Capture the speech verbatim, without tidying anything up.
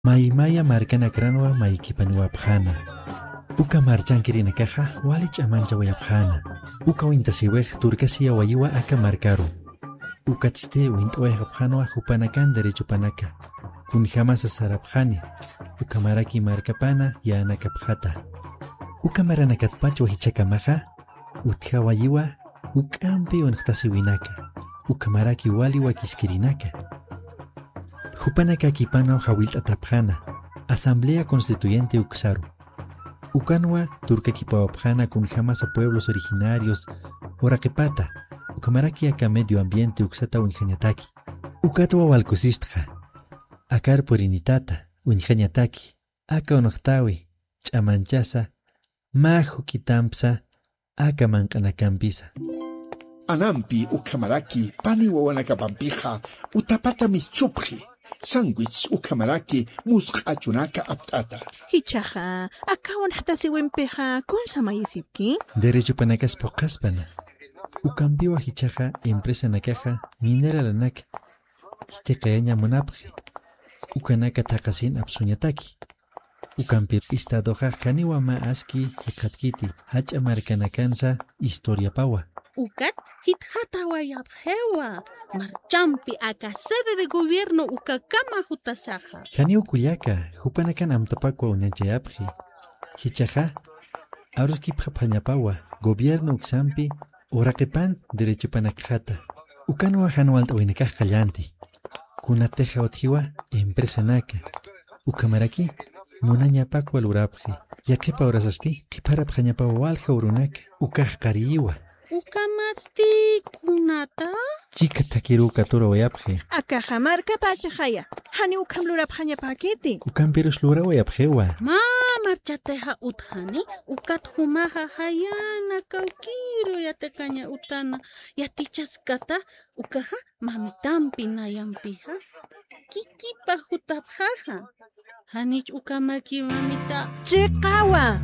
Maymaya marcana cranwa maykipanuapjana. Uka marchankirina caja, wali chamancha wayapjana. Uka wintasiwej turcasia wayiwa aka marcaru. Uka tste wintwej apjanwa jupanakan derecho panaka. Kun jamás asarapjani. Uka maraki marcapana ya anakapjata. Uka maranakatpacho hichakamaja. Utja wayiwa. Ukampi onhtasiwinaka. Uka maraki wali wakiskirinaka. Jupanaka kipano hawil atapjana. Asamblea Constituyente Uxaru. Ukanwa turca kipawapjana con jamás a pueblos originarios. Oraquepata. Ukamaraki aka medio ambiente uxata unjanyataki. Ukatwa walkusistja. Akar porinitata. Unjanyataki. Aka onoktawi. Chamanchasa. Majo kitampsa. Aka mankanakampisa. Anampi ukamaraki pani wawanakapampija. Utapata mischupji. Sandwich ukamaraki musqachunaka aptata. Hichaja, akawan hatasiwempeja con samayisipki. Derecho panakas pokaspana. Ukampiwa hichaja empresa nakaja minera lanak. Hiteqeña monapji. Ukanaka takasin absuñataki. Ukampi pista doja kaniwa ma aski hikatkiti. Hacha markanakansa historia pawa. Ukat hithata wayapjewa. Marchampi aka sede de gobierno ukakama jutasaja. Hani ukuyaka, jupanakan amtapakwa unyanchayapji. Hichaja, aruski papañapawa, gobierno uxampi, orakepan derecho panakjata. Ukanwa hanualt oinekaj kallanti. Kunateja otjiwa, empresa naka. Ukamaraki, munañapakwa lurapji. Yakepa orasasti, kiparapjañapawa walja urunaka. Ukaj kariwa. Ukamasti kunata? Chica takiru katura wayapje. Akaja marca pachajaya. Hani ukamlura pjaña paketi. Ukampirush lura wayapjewa. Ma marchateja uthani. Ukat humaja hayana kaukiro yatekaña utana. Yatichaskata. Ukaja mamitampi nayampija. Kikipa jutapjaja. Hanich ukamaki mamita. Chiqawa.